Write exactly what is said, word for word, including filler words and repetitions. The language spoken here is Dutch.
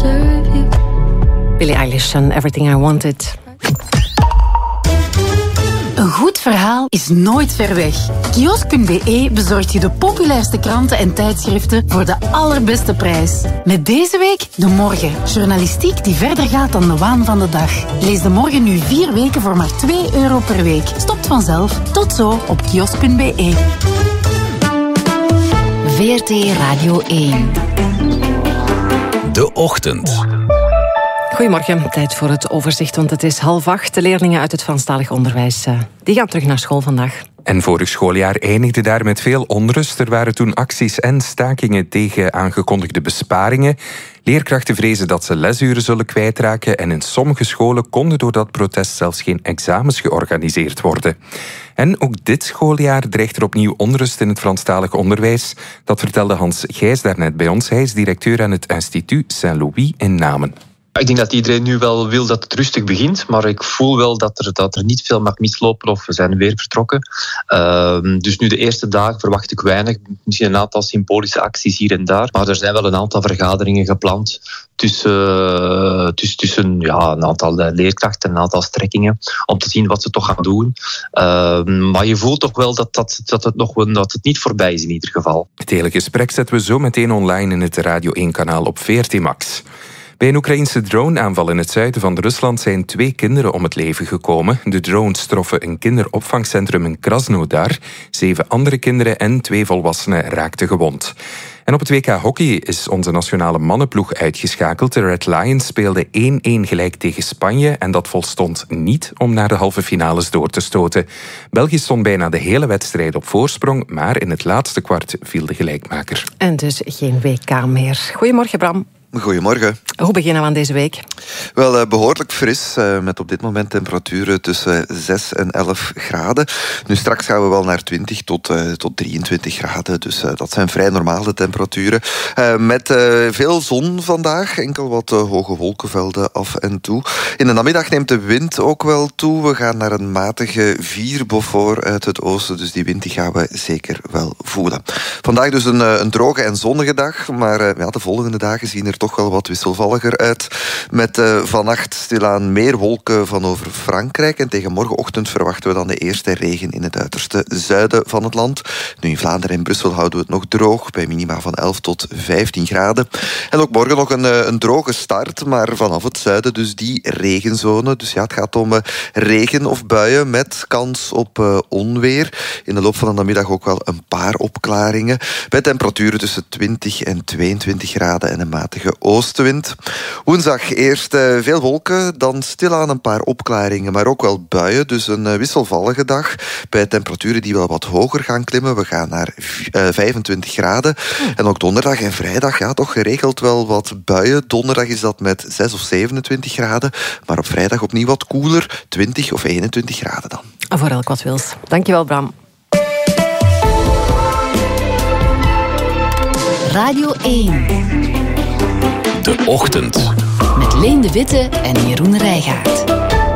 deserve you. Billie Eilish en Everything I Wanted. Een goed verhaal is nooit ver weg. Kiosk punt b e bezorgt je de populairste kranten en tijdschriften voor de allerbeste prijs. Met deze week De Morgen. Journalistiek die verder gaat dan de waan van de dag. Lees De Morgen nu vier weken voor maar twee euro per week. Stopt vanzelf. Tot zo op kiosk punt b e. V R T Radio één. De Ochtend. Goedemorgen, tijd voor het overzicht, want het is half acht. De leerlingen uit het Franstalig onderwijs uh, die gaan terug naar school vandaag. En vorig schooljaar eindigde daar met veel onrust. Er waren toen acties en stakingen tegen aangekondigde besparingen. Leerkrachten vrezen dat ze lesuren zullen kwijtraken en in sommige scholen konden door dat protest zelfs geen examens georganiseerd worden. En ook dit schooljaar dreigt er opnieuw onrust in het Franstalig onderwijs. Dat vertelde Hans Gijs daarnet bij ons. Hij is directeur aan het Instituut Saint-Louis in Namen. Ik denk dat iedereen nu wel wil dat het rustig begint, maar ik voel wel dat er, dat er niet veel mag mislopen of we zijn weer vertrokken. Uh, dus nu de eerste dagen verwacht ik weinig, misschien een aantal symbolische acties hier en daar, maar er zijn wel een aantal vergaderingen gepland tussen, tussen, tussen ja, een aantal leerkrachten en een aantal strekkingen om te zien wat ze toch gaan doen. Uh, maar je voelt toch wel dat, dat, dat, het nog, dat het niet voorbij is in ieder geval. Het hele gesprek zetten we zo meteen online in het Radio één kanaal op V R T Max. Bij een Oekraïnse droneaanval in het zuiden van Rusland zijn twee kinderen om het leven gekomen. De drones troffen een kinderopvangcentrum in Krasnodar. Zeven andere kinderen en twee volwassenen raakten gewond. En op het W K Hockey is onze nationale mannenploeg uitgeschakeld. De Red Lions speelden één-één gelijk tegen Spanje en dat volstond niet om naar de halve finales door te stoten. België stond bijna de hele wedstrijd op voorsprong, maar in het laatste kwart viel de gelijkmaker. En dus geen W K meer. Goedemorgen, Bram. Goedemorgen. Hoe beginnen we aan deze week? Wel, behoorlijk fris, met op dit moment temperaturen tussen zes en elf graden. Nu straks gaan we wel naar twintig tot, tot drieëntwintig graden, dus dat zijn vrij normale temperaturen. Met veel zon vandaag, enkel wat hoge wolkenvelden af en toe. In de namiddag neemt de wind ook wel toe. We gaan naar een matige vier Beaufort uit het oosten, dus die wind die gaan we zeker wel voelen. Vandaag dus een, een droge en zonnige dag, maar ja, de volgende dagen zien er toch wel wat wisselvalliger uit. Met uh, vannacht stilaan meer wolken van over Frankrijk. En tegen morgenochtend verwachten we dan de eerste regen in het uiterste zuiden van het land. Nu in Vlaanderen en Brussel houden we het nog droog, bij minima van elf tot vijftien graden. En ook morgen nog een, een droge start, maar vanaf het zuiden dus die regenzone. Dus ja, het gaat om uh, regen of buien met kans op uh, onweer. In de loop van de namiddag ook wel een paar opklaringen. Bij temperaturen tussen twintig en tweeëntwintig graden en een matige oostenwind. Woensdag eerst uh, veel wolken, dan stilaan een paar opklaringen, maar ook wel buien. Dus een uh, wisselvallige dag. Bij temperaturen die wel wat hoger gaan klimmen. We gaan naar uh, vijfentwintig graden. Mm. En ook donderdag en vrijdag, ja, toch geregeld wel wat buien. Donderdag is dat met zes of zevenentwintig graden. Maar op vrijdag opnieuw wat koeler, twintig of eenentwintig graden dan. Voor elk wat wils. Dankjewel, Bram. Radio één. De Ochtend. Met Leen de Witte en Jeroen Rijgaard.